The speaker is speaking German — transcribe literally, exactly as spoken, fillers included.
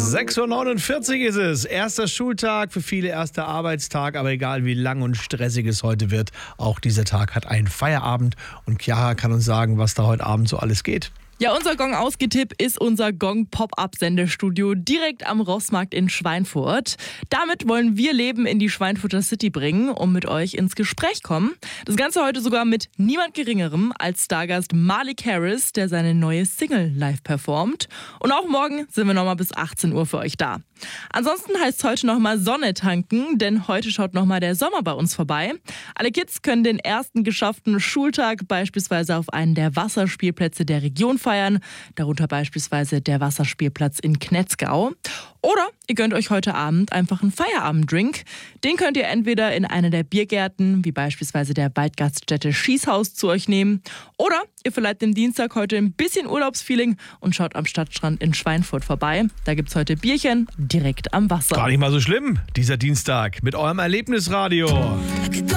sechs Uhr neunundvierzig ist es. Erster Schultag, für viele erster Arbeitstag, aber egal wie lang und stressig es heute wird, auch dieser Tag hat einen Feierabend und Chiara kann uns sagen, was da heute Abend so alles geht. Ja, unser Gong Ausgetipp ist unser Gong Pop-Up-Sendestudio direkt am Rossmarkt in Schweinfurt. Damit wollen wir Leben in die Schweinfurter City bringen und mit euch ins Gespräch kommen. Das Ganze heute sogar mit niemand Geringerem als Stargast Malik Harris, der seine neue Single live performt. Und auch morgen sind wir nochmal bis achtzehn Uhr für euch da. Ansonsten heißt es heute nochmal Sonne tanken, denn heute schaut nochmal der Sommer bei uns vorbei. Alle Kids können den ersten geschafften Schultag beispielsweise auf einen der Wasserspielplätze der Region feiern, darunter beispielsweise der Wasserspielplatz in Knetzgau. Oder ihr gönnt euch heute Abend einfach einen Feierabenddrink. Den könnt ihr entweder in einer der Biergärten, wie beispielsweise der Waldgaststätte Schießhaus, zu euch nehmen. Oder ihr verleiht dem Dienstag heute ein bisschen Urlaubsfeeling und schaut am Stadtstrand in Schweinfurt vorbei. Da gibt's heute Bierchen direkt am Wasser. Gar nicht mal so schlimm, dieser Dienstag mit eurem Erlebnisradio.